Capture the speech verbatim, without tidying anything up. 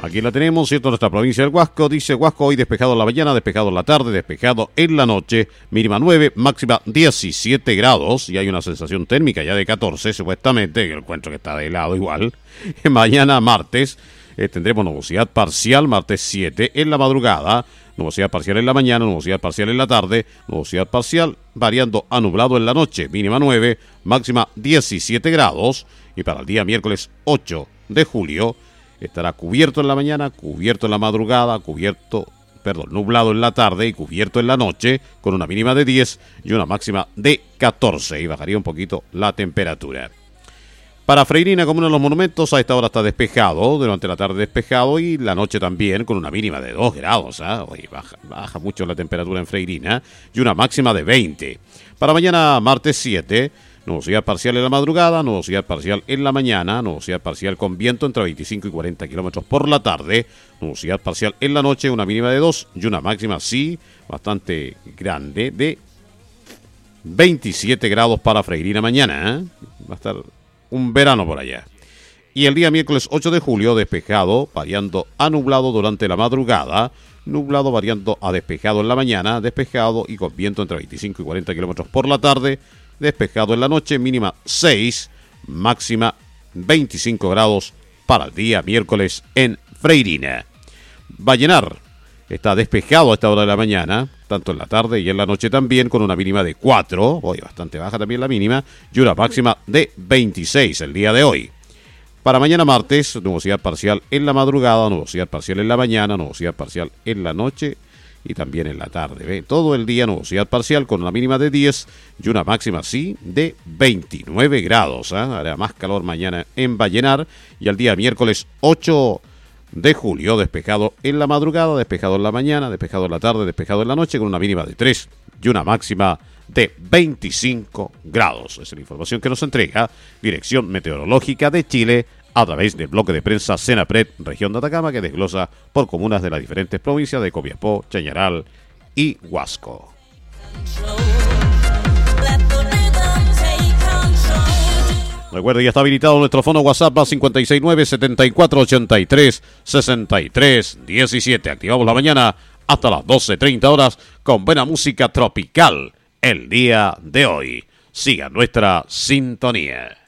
Aquí la tenemos, ¿cierto? Nuestra provincia del Huasco. Dice Huasco hoy despejado en la mañana, despejado en la tarde, despejado en la noche. Mínima nueve, máxima diecisiete grados. Y hay una sensación térmica ya de catorce, supuestamente. Yo encuentro que está de helado igual. Mañana martes eh, tendremos nubosidad parcial, martes siete en la madrugada. Nubosidad parcial en la mañana, nubosidad parcial en la tarde. Nubosidad parcial variando a nublado en la noche. Mínima nueve, máxima diecisiete grados. Y para el día miércoles ocho de julio... estará cubierto en la mañana, cubierto en la madrugada, cubierto, perdón, nublado en la tarde y cubierto en la noche, con una mínima de diez y una máxima de catorce, y bajaría un poquito la temperatura. Para Freirina, Comuna de los Monumentos, a esta hora está despejado, durante la tarde despejado y la noche también, con una mínima de dos grados. ¿eh? Oye, baja, baja mucho la temperatura en Freirina y una máxima de veinte. Para mañana, martes siete, nubosidad parcial en la madrugada, nubosidad parcial en la mañana, nubosidad parcial con viento entre veinticinco y cuarenta kilómetros por la tarde, nubosidad parcial en la noche, una mínima de dos y una máxima, sí, bastante grande, de veintisiete grados para Freirina mañana. ¿eh? Va a estar un verano por allá. Y el día miércoles ocho de julio, despejado, variando a nublado durante la madrugada, nublado variando a despejado en la mañana, despejado y con viento entre veinticinco y cuarenta kilómetros por la tarde, despejado en la noche, mínima seis, máxima veinticinco grados para el día miércoles en Freirina. Vallenar está despejado a esta hora de la mañana, tanto en la tarde y en la noche también, con una mínima de cuatro, hoy bastante baja también la mínima, y una máxima de veintiséis el día de hoy. Para mañana martes, nubosidad parcial en la madrugada, nubosidad parcial en la mañana, nubosidad parcial en la noche, y también en la tarde, ¿ve? Todo el día nubosidad parcial con una mínima de diez y una máxima, sí, de veintinueve grados. ¿eh? Hará más calor mañana en Vallenar. Y al día miércoles ocho de julio, despejado en la madrugada, despejado en la mañana, despejado en la tarde, despejado en la noche, con una mínima de tres y una máxima de veinticinco grados. Esa es la información que nos entrega Dirección Meteorológica de Chile, a través del bloque de prensa Senapred, región de Atacama, que desglosa por comunas de las diferentes provincias de Copiapó, Chañaral y Huasco. Recuerde, ya está habilitado nuestro fono WhatsApp más cinco seis nueve, setenta y cuatro ochenta y tres, sesenta y tres diecisiete. Activamos la mañana hasta las doce treinta horas con buena música tropical el día de hoy. Siga nuestra sintonía.